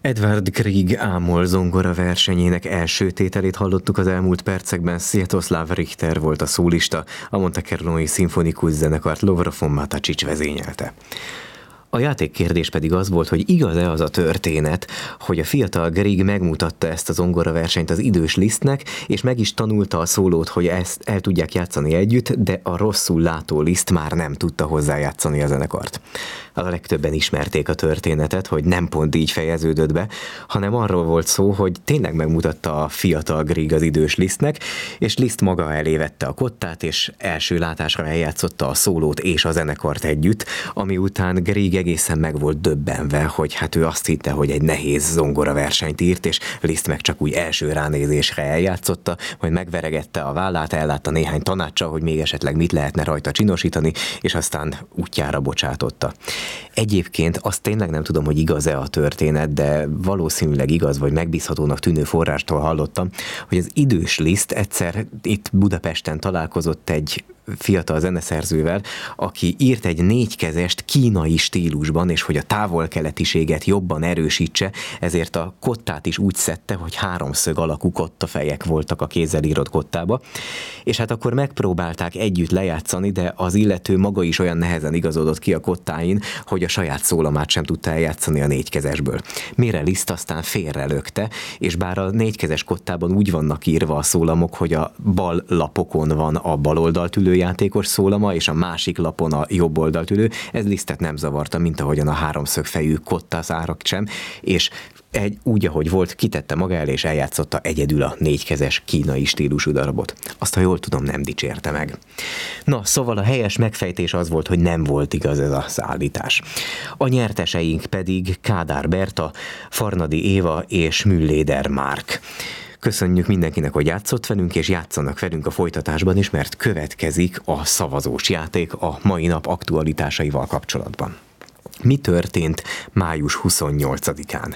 Edvard Grieg ámol zongora versenyének első tételét hallottuk az elmúlt percekben. Sviatoslav Richter volt a szólista, a Monte Carloi szimfonikus zenekart Lovro von Matačić vezényelte. A játékkérdés pedig az volt, hogy igaz-e az a történet, hogy a fiatal Grieg megmutatta ezt a zongoraversenyt az idős Lisztnek, és meg is tanulta a szólót, hogy ezt el tudják játszani együtt, de a rosszul látó Liszt már nem tudta hozzájátszani a zenekart. A legtöbben ismerték a történetet, hogy nem pont így fejeződött be, hanem arról volt szó, hogy tényleg megmutatta a fiatal Grieg az idős Lisztnek, és Liszt maga elé vette a kottát, és első látásra eljátszotta a szólót és a zenekart együtt, ami után Grieg egészen meg volt döbbenve, hogy hát ő azt hitte, hogy egy nehéz zongoraversenyt írt, és Liszt meg csak úgy első ránézésre eljátszotta, majd megveregette a vállát, ellátta néhány tanácssal, hogy még esetleg mit lehetne rajta csinosítani, és aztán útjára bocsátotta. Egyébként azt tényleg nem tudom, hogy igaz-e a történet, de valószínűleg igaz, vagy megbízhatónak tűnő forrástól hallottam, hogy az idős Liszt egyszer itt Budapesten találkozott egy fiatal zeneszerzővel, aki írt egy négykezest kínai stílusban, és hogy a távol-keletiséget jobban erősítse, ezért a kottát is úgy szedte, hogy háromszög alakú kottafejek voltak a kézzel írott kottába, és hát akkor megpróbálták együtt lejátszani, de az illető maga is olyan nehezen igazodott ki a kottáin, hogy a saját szólamát sem tudta eljátszani a négykezesből. Mire Liszt aztán félrelökte, és bár a négykezes kottában úgy vannak írva a szólamok, hogy a bal lapokon van a bal oldalt ülő játékos szólama, és a másik lapon a jobb oldalt ülő, ez Lisztet nem zavarta, mint ahogyan a háromszögfejű kottaszárak sem, és úgy, ahogy volt, kitette maga elé, és eljátszotta egyedül a négykezes kínai stílusú darabot. Azt, ha jól tudom, nem dicsérte meg. Na, szóval a helyes megfejtés az volt, hogy nem volt igaz ez az állítás. A nyerteseink pedig Kádár Berta, Farnadi Éva és Mülléder Márk. Köszönjük mindenkinek, hogy játszott velünk, és játszanak velünk a folytatásban is, mert következik a szavazós játék a mai nap aktualitásaival kapcsolatban. Mi történt május 28-án?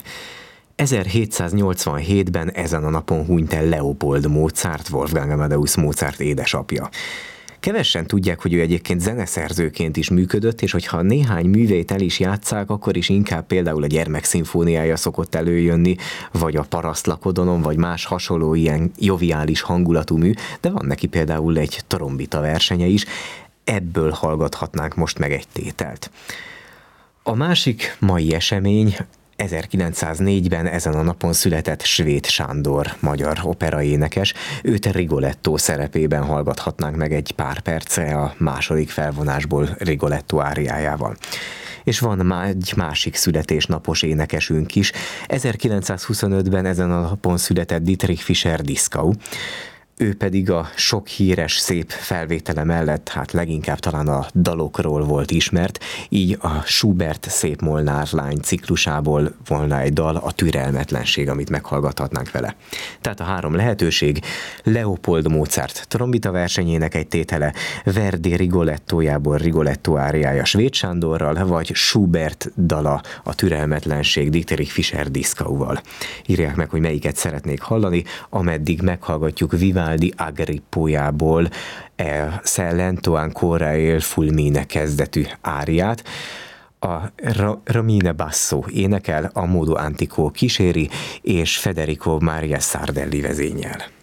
1787-ben ezen a napon hunyt el Leopold Mozart, Wolfgang Amadeus Mozart édesapja. Kevesen tudják, hogy ő egyébként zeneszerzőként is működött, és hogyha néhány művét el is játsszák, akkor is inkább például a Gyermekszimfóniája szokott előjönni, vagy a Parasztlakodonon, vagy más hasonló ilyen joviális hangulatú mű, de van neki például egy trombita versenye is, ebből hallgathatnánk most meg egy tételt. A másik mai esemény 1904-ben ezen a napon született Svéd Sándor, magyar operaénekes. Őt Rigoletto szerepében hallgathatnánk meg egy pár percre a második felvonásból Rigoletto áriájával. És van egy másik születésnapos énekesünk is. 1925-ben ezen a napon született Dietrich Fischer-Dieskau. Ő pedig a sok híres, szép felvétele mellett hát leginkább talán a dalokról volt ismert, így a Schubert Szép Molnár lány ciklusából volna egy dal, a Türelmetlenség, amit meghallgathatnánk vele. Tehát a három lehetőség: Leopold Mozart trombita versenyének egy tétele, Verdi Rigolettójából Rigoletto áriája Svéd Sándorral, vagy Schubert dala, a Türelmetlenség Dietrich Fischer-Dieskauval. Írják meg, hogy melyiket szeretnék hallani, ameddig meghallgatjuk Vivaldi Agrippójából Se lento ancora il fulmine kezdetű áriát. A Romine Basso énekel, a Modo Antico kíséri, és Federico Maria Sardelli vezényel.